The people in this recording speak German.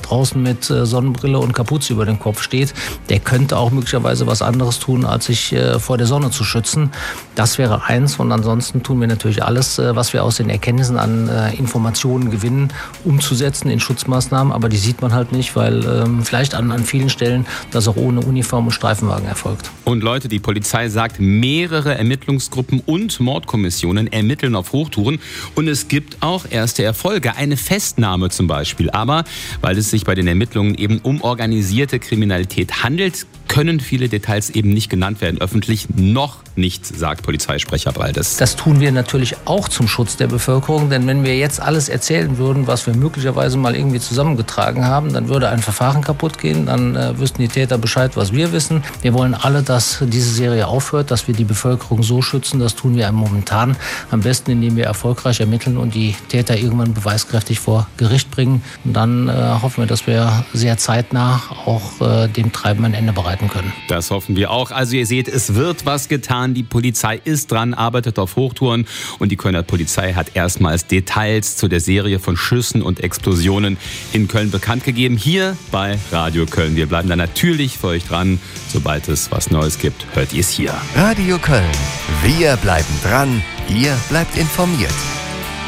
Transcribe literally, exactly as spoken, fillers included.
draußen mit äh, Sonnenbrille und Kapuze über dem Kopf steht, der könnte auch möglicherweise was anderes tun, als sich äh, vor der Sonne zu schützen. Das wäre eins. Und ansonsten tun wir natürlich alles, äh, was wir aus den Erkenntnissen an äh, Informationen gewinnen, umzusetzen in Schutzmaßnahmen. Aber die sieht man halt nicht, weil ähm, vielleicht an, an vielen Stellen das auch ohne Uniform und Streifenwagen erfolgt. Und Leute, die Polizei sagt, mehrere Ermittlungsgruppen und Mordkommissionen ermitteln auf Hochtouren. Und es gibt auch erste Erfolge, eine Festnahme zum Beispiel. Aber weil es sich bei den Ermittlungen eben um organisierte Kriminalität handelt, können viele Details eben nicht genannt werden, öffentlich noch nicht, sagt Polizeisprecher Baldes. Das tun wir natürlich auch zum Schutz der Bevölkerung, denn wenn wir jetzt alles erzählen würden, was wir möglicherweise mal irgendwie zusammengetragen haben, dann würde ein Verfahren kaputt gehen, dann äh, wüssten die Täter Bescheid, was wir wissen. Wir wollen alle, dass diese Serie aufhört, dass wir die Bevölkerung so schützen. Das tun wir momentan am besten, indem wir erfolgreich ermitteln und die Täter irgendwann beweiskräftig vor Gericht bringen. Und dann äh, hoffen wir, dass wir sehr zeitnah auch äh, dem Treiben ein Ende bereiten können. Das hoffen wir auch. Also ihr seht, es wird was getan. Die Polizei ist dran, arbeitet auf Hochtouren und die Kölner Polizei hat erstmals Details zu der Serie von Schüssen und Explosionen in Köln bekannt gegeben. Hier bei Radio Köln. Wir bleiben da natürlich für euch dran. Sobald es was Neues gibt, hört ihr es hier. Radio Köln. Wir bleiben dran. Ihr bleibt informiert.